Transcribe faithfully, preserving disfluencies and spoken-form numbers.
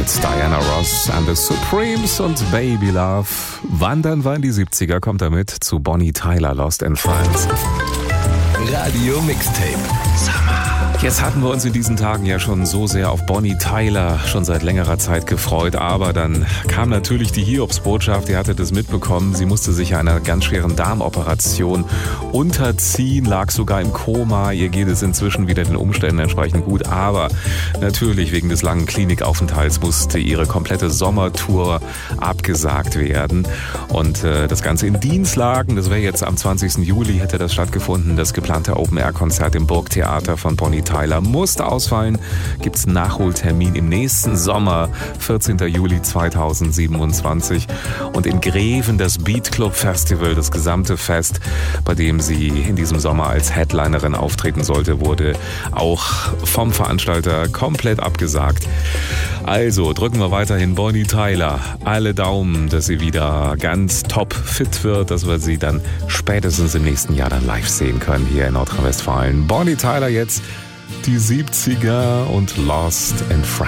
damals Diana Ross and the Supremes und Baby Love. Wandern wir in die siebziger, kommt damit zu Bonnie Tyler, Lost in France. Radio Mixtape. Jetzt hatten wir uns in diesen Tagen ja schon so sehr auf Bonnie Tyler schon seit längerer Zeit gefreut, aber dann kam natürlich die Hiobsbotschaft, ihr hattet es mitbekommen, sie musste sich einer ganz schweren Darmoperation unterziehen, lag sogar im Koma, ihr geht es inzwischen wieder den Umständen entsprechend gut, aber natürlich wegen des langen Klinikaufenthalts musste ihre komplette Sommertour abgesagt werden und äh, das Ganze in Dinslaken, das wäre jetzt am zwanzigsten Juli hätte das stattgefunden, das geplante Open-Air-Konzert im Burgtheater von Bonnie Tyler musste ausfallen. Gibt es einen Nachholtermin im nächsten Sommer, vierzehnten Juli zweitausendsiebenundzwanzig. Und in Greven das Beat Club Festival, das gesamte Fest, bei dem sie in diesem Sommer als Headlinerin auftreten sollte, wurde auch vom Veranstalter komplett abgesagt. Also drücken wir weiterhin Bonnie Tyler alle Daumen, dass sie wieder ganz top fit wird, dass wir sie dann spätestens im nächsten Jahr dann live sehen können hier in Nordrhein-Westfalen. Bonnie Tyler jetzt die siebziger und Lost in France.